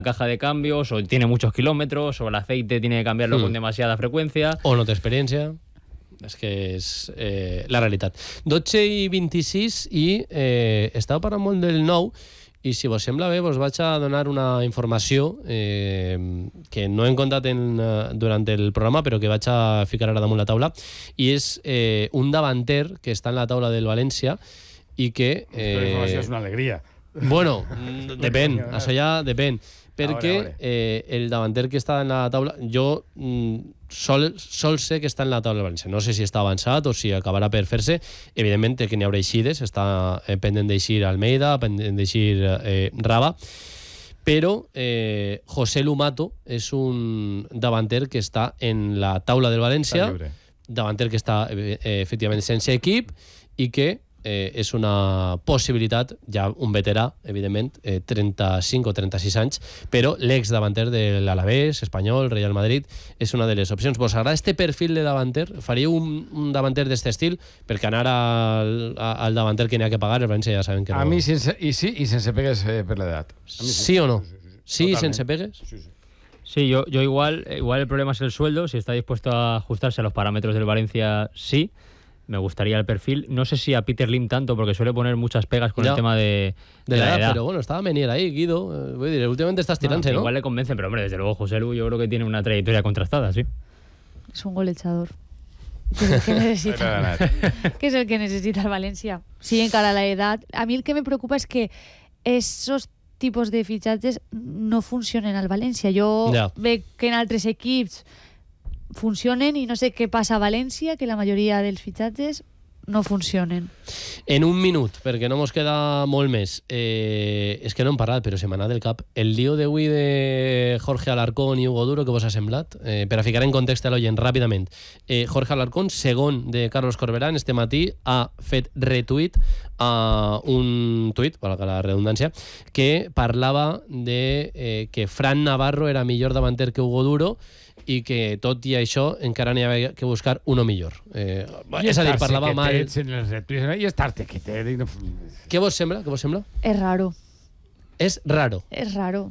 caja de cambios, o tiene muchos kilómetros, o el aceite tiene que cambiarlo con demasiada freqüència. O no té experiència. És que és la realitat. 12:26 i estava parlant molt del nou, i si vos sembla bé vos vaig a donar una informació que no hem contat durant el programa, però que vaig a ficar ara damunt la taula, i és un davanter que està en la taula del València i que... La informació és una alegria. Bueno, depèn, això ja depèn, perquè el davanter que està en la taula, jo sol ser que està en la taula del València, no sé si està avançat o si acabarà per fer-se. Evidentment que n'hi haurà eixides, està pendent d'eixir Almeida, pendent d'eixir Raba, però José Lumato és un davanter que està en la taula del València, davanter que està efectivament sense equip i que és una possibilitat, ja un veterà, evidentment, 35 o 36 anys, però l'ex-davanter de l'Alavés, Espanyol, Real Madrid, és una de les opcions. Vos agrada este perfil de davanter? Faríeu un davanter d'este estil? Perquè anar al davanter que n'hi ha que pagar, el València ja saben que no... A mi sense pegues per l'edat. Sí o no? Sí, sense pegues? Sí, yo igual el problema es el sueldo. Si está dispuesto a ajustarse a los parámetros del Valencia, sí. Me gustaría el perfil. No sé si a Peter Lim tanto, porque suele poner muchas pegas con el tema de la edad. Pero bueno, estaba Menier ahí, Guido. Voy a decir, últimamente estás tirándose, ¿no? Igual le convencen, pero hombre, desde luego José Lu yo creo que tiene una trayectoria contrastada, sí. Es un golechador. Que es el que necesita. Que es el que necesita el Valencia. Sí, encara a la edad. A mí el que me preocupa es que esos tipos de fichajes no funcionen al Valencia. Yo veo que en altres equips funcionen i no sé què passa a València, que la majoria dels fitxatges no funcionen. En un minut, perquè no mos queda molt més. És que no hem parlat, però se m'ha anat del cap. El lío d'avui de Jorge Alarcón i Hugo Duro, que vos ha semblat? Per a ficar en context a l'oient ràpidament. Jorge Alarcón, segon de Carlos Corberán, este matí ha fet retuit a un tuit, valga la redundància, que parlava de que Fran Navarro era millor davanter que Hugo Duro i que tot i això encara n'hi havia que buscar uno millor. És a dir, parlava mal... I estar-te quietet. Què vos sembla? És raro. És raro. És raro.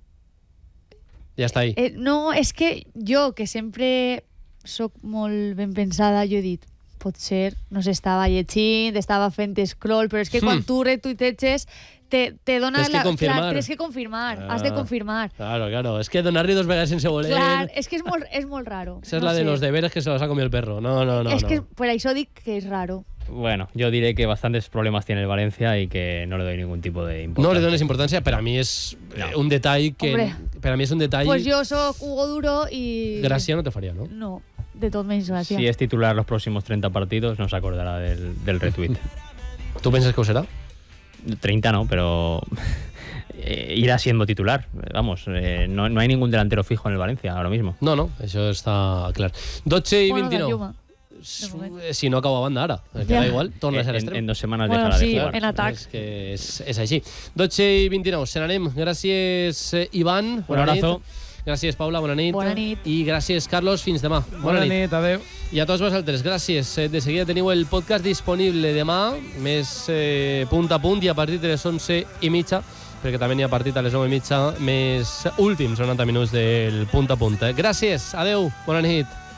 Ja està ahí. No, és que jo, que sempre soc molt ben pensada, jo he dit, potser no s'estava llegint, estava fent scroll, però és que quan tu retuiteges te dona... Tens que confirmar. Clar, tens que confirmar, has de confirmar. Claro. És que donar-li dos vegades sense voler... Clar, és que és molt raro. Esa és la de los deberes que se los ha comido el perro. No. És que per això dic que és raro. Bueno, yo diré que bastantes problemas tiene el Valencia y que no le doy ningún tipo de importancia. No le dones importancia, per a mi és un detall que... Hombre, per a mi és un detall... Pues jo soc Hugo Duro y... Gràcia no te faria, ¿no? No, de tot menys gràcia. Si es titular los próximos 30 partidos, no se acordará del retweet. ¿Tú piensas que ho serà? 30 no, pero irá siendo titular. Vamos, no hay ningún delantero fijo en el Valencia ahora mismo. No, això està clar. 12:29. Bueno, si no acaba banda ara, queda igual, torna a ser extrem. En 2 semanas bueno, dejará sí, de jugar. en atac. És que és així. 12:29, se n'anem. Gràcies, Ivan. Un abrazo. Gràcies, Paula, bona nit. Bona nit. I gràcies, Carlos, fins demà. Bona nit, adeu. I a tots vosaltres, gràcies. De seguida teniu el podcast disponible demà, més punt a punt, i a partir de les 11:30, perquè també n'hi ha partit a les 9:30, més últims 90 minuts del punt a punt. Gràcies, adeu, bona nit.